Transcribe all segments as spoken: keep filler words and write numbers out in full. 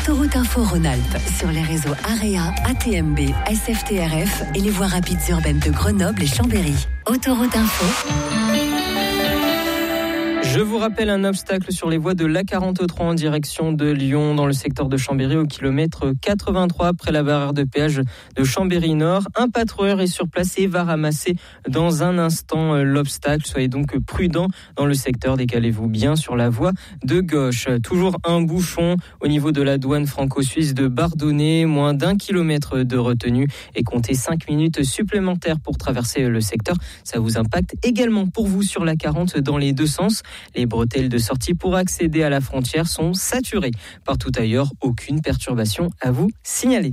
Autoroute Info Rhône-Alpes sur les réseaux AREA, A T M B, S F T R F et les voies rapides urbaines de Grenoble et Chambéry. Autoroute Info. Je vous rappelle un obstacle sur les voies de l'A quarante-trois en direction de Lyon, dans le secteur de Chambéry, au kilomètre quatre-vingt-trois, près la barrière de péage de Chambéry-Nord. Un patrouilleur est sur place et va ramasser dans un instant l'obstacle. Soyez donc prudents dans le secteur. Décalez-vous bien sur la voie de gauche. Toujours un bouchon au niveau de la douane franco-suisse de Bardonnay. Moins d'un kilomètre de retenue et comptez cinq minutes supplémentaires pour traverser le secteur. Ça vous impacte également pour vous sur l'A quarante dans les deux sens. Les bretelles de sortie pour accéder à la frontière sont saturées. Partout ailleurs, aucune perturbation à vous signaler.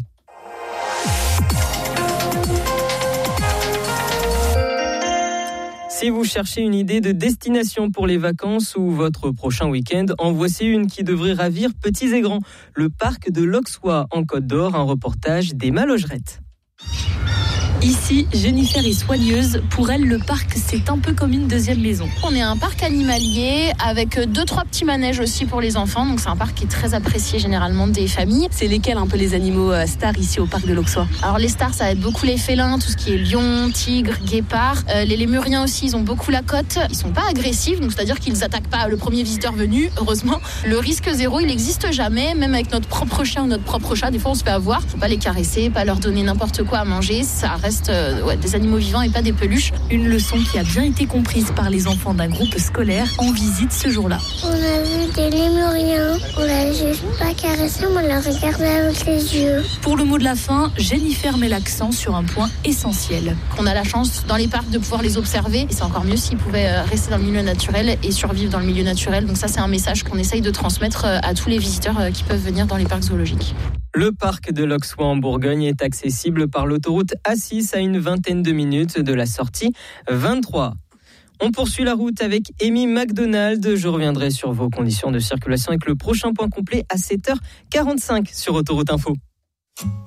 Si vous cherchez une idée de destination pour les vacances ou votre prochain week-end, en voici une qui devrait ravir petits et grands. Le parc de l'Auxois en Côte d'Or, un reportage d'Emma Logerette. Ici, Jennifer est soigneuse. Pour elle, le parc, c'est un peu comme une deuxième maison. On est un parc animalier avec deux, trois petits manèges aussi pour les enfants. Donc c'est un parc qui est très apprécié généralement des familles. C'est lesquels un peu les animaux stars ici au parc de l'Auxois? Alors les stars, ça va être beaucoup les félins, tout ce qui est lion, tigre, guépard. Euh, les lémuriens aussi, ils ont beaucoup la cote. Ils sont pas agressifs, donc c'est-à-dire qu'ils attaquent pas le premier visiteur venu, heureusement. Le risque zéro, il n'existe jamais, même avec notre propre chien ou notre propre chat. Des fois, on se fait avoir. Faut pas les caresser, pas leur donner n'importe quoi à manger. Ça reste Euh, ouais, des animaux vivants et pas des peluches. Une leçon qui a bien été comprise par les enfants d'un groupe scolaire en visite ce jour-là. On a vu des lémuriens, on l'a juste pas caressé, on l'a regardé avec les yeux. Pour le mot de la fin, Jennifer met l'accent sur un point essentiel. On a la chance dans les parcs de pouvoir les observer et c'est encore mieux s'ils pouvaient rester dans le milieu naturel et survivre dans le milieu naturel. Donc ça, c'est un message qu'on essaye de transmettre à tous les visiteurs qui peuvent venir dans les parcs zoologiques. Le parc de l'Auxois en Bourgogne est accessible par l'autoroute A six à une vingtaine de minutes de la sortie vingt-trois. On poursuit la route avec Amy McDonald. Je reviendrai sur vos conditions de circulation avec le prochain point complet à sept heures quarante-cinq sur Autoroute Info.